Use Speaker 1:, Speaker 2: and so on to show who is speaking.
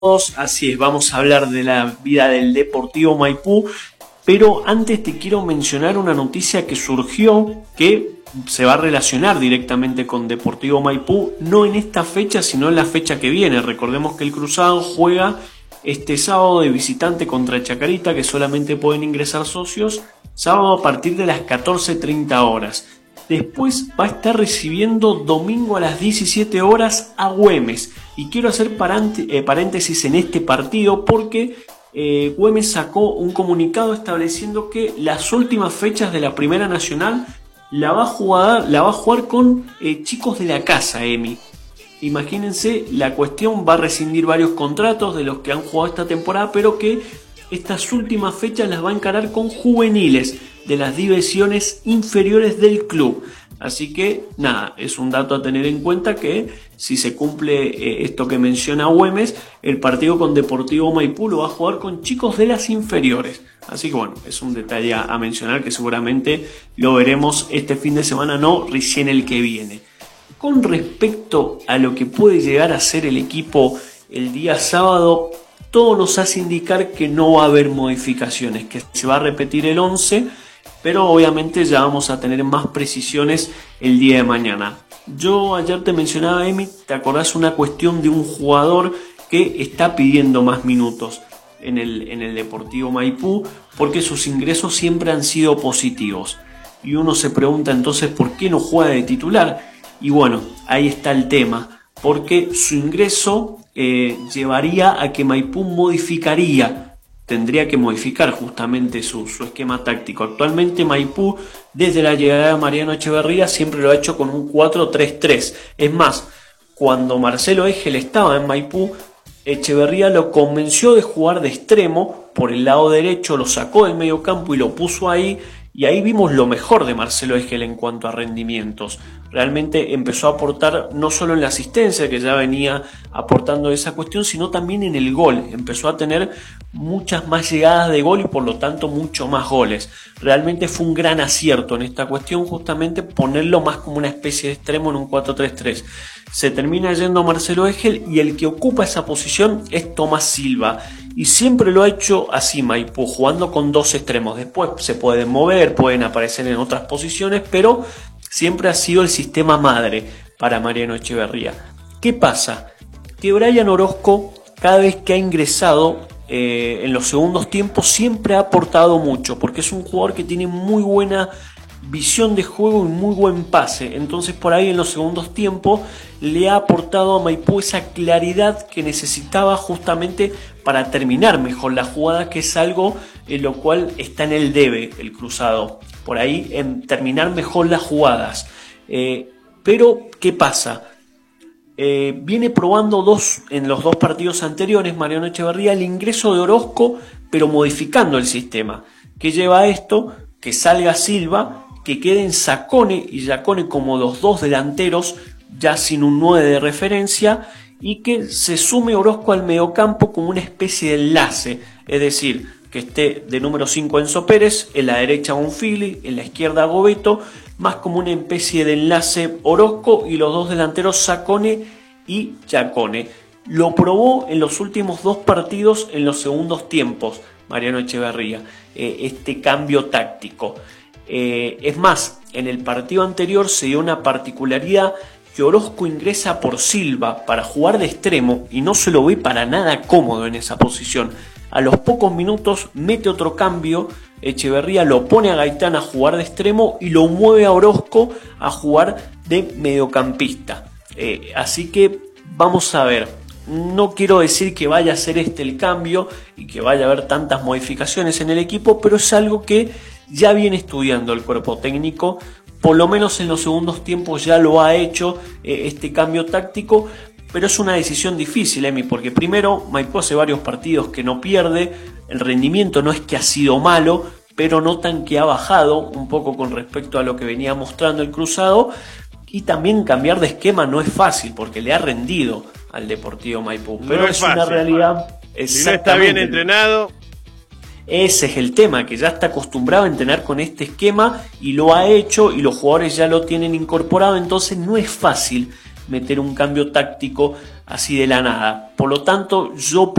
Speaker 1: Así es, vamos a hablar de la vida del Deportivo Maipú, pero antes te quiero mencionar una noticia que surgió que se va a relacionar directamente con Deportivo Maipú, no en esta fecha, sino en la fecha que viene. Recordemos que el Cruzado juega este sábado de visitante contra Chacarita, que solamente pueden ingresar socios, sábado a partir de las 14:30 horas. Después va a estar recibiendo domingo a las 17 horas a Güemes. Y quiero hacer paréntesis en este partido porque Güemes sacó un comunicado estableciendo que las últimas fechas de la Primera Nacional la va a jugar con chicos de la casa, Emi. Imagínense, la cuestión va a rescindir varios contratos de los que han jugado esta temporada, pero que estas últimas fechas las va a encarar con juveniles de las divisiones inferiores del club. Así que nada, es un dato a tener en cuenta que si se cumple esto que menciona Güemes, el partido con Deportivo Maipú lo va a jugar con chicos de las inferiores. Así que bueno, es un detalle a mencionar que seguramente lo veremos este fin de semana, no recién el que viene. Con respecto a lo que puede llegar a ser el equipo el día sábado, todo nos hace indicar que no va a haber modificaciones, que se va a repetir el 11, pero obviamente ya vamos a tener más precisiones el día de mañana. Yo ayer te mencionaba, Emi, ¿te acordás una cuestión de un jugador que está pidiendo más minutos en el Deportivo Maipú porque sus ingresos siempre han sido positivos? Y uno se pregunta entonces ¿por qué no juega de titular? Y bueno, ahí está el tema, porque su ingreso llevaría a que Maipú tendría que modificar justamente su esquema táctico. Actualmente Maipú, desde la llegada de Mariano Echeverría, siempre lo ha hecho con un 4-3-3. Es más, cuando Marcelo Egel estaba en Maipú, Echeverría lo convenció de jugar de extremo por el lado derecho, lo sacó del medio campo y lo puso ahí. Y ahí vimos lo mejor de Marcelo Egel en cuanto a rendimientos. Realmente empezó a aportar no solo en la asistencia, que ya venía aportando esa cuestión, sino también en el gol. Empezó a tener muchas más llegadas de gol y por lo tanto mucho más goles. Realmente fue un gran acierto en esta cuestión, justamente ponerlo más como una especie de extremo en un 4-3-3. Se termina yendo Marcelo Egel y el que ocupa esa posición es Tomás Silva. Y siempre lo ha hecho así Maipú, jugando con dos extremos. Después se pueden mover, pueden aparecer en otras posiciones, pero siempre ha sido el sistema madre para Mariano Echeverría. ¿Qué pasa? Que Brian Orozco, cada vez que ha ingresado en los segundos tiempos, siempre ha aportado mucho, porque es un jugador que tiene muy buena visión de juego y muy buen pase. Entonces por ahí en los segundos tiempos le ha aportado a Maipú esa claridad que necesitaba justamente para terminar mejor la jugada, que es algo en lo cual está en el debe el Cruzado, por ahí en terminar mejor las jugadas. Pero ¿qué pasa? Viene probando en los dos partidos anteriores Mariano Echeverría el ingreso de Orozco, pero modificando el sistema. ¿Qué lleva a esto? Que salga Silva, que queden Zacone y Yacone como los dos delanteros, ya sin un 9 de referencia, y que se sume Orozco al mediocampo como una especie de enlace, es decir, que esté de número 5 Enzo Pérez, en la derecha Bonfili, en la izquierda Gobeto, más como una especie de enlace Orozco y los dos delanteros Zacone y Yacone. Lo probó en los últimos dos partidos en los segundos tiempos Mariano Echeverría, este cambio táctico. Es más, en el partido anterior se dio una particularidad que Orozco ingresa por Silva para jugar de extremo y no se lo ve para nada cómodo en esa posición. A los pocos minutos mete otro cambio, Echeverría lo pone a Gaitán a jugar de extremo y lo mueve a Orozco a jugar de mediocampista. Así que vamos a ver. No quiero decir que vaya a ser este el cambio y que vaya a haber tantas modificaciones en el equipo, pero es algo que ya viene estudiando el cuerpo técnico. Por lo menos en los segundos tiempos ya lo ha hecho este cambio táctico, pero es una decisión difícil, Emi, porque primero Maipú hace varios partidos que no pierde, el rendimiento no es que ha sido malo, pero notan que ha bajado un poco con respecto a lo que venía mostrando el Cruzado, y también cambiar de esquema no es fácil porque le ha rendido al Deportivo Maipú, pero
Speaker 2: no
Speaker 1: es
Speaker 2: fácil,
Speaker 1: una realidad.
Speaker 2: Si no está bien entrenado.
Speaker 1: Ese es el tema, que ya está acostumbrado a entrenar con este esquema y lo ha hecho y los jugadores ya lo tienen incorporado, entonces no es fácil meter un cambio táctico así de la nada. Por lo tanto, yo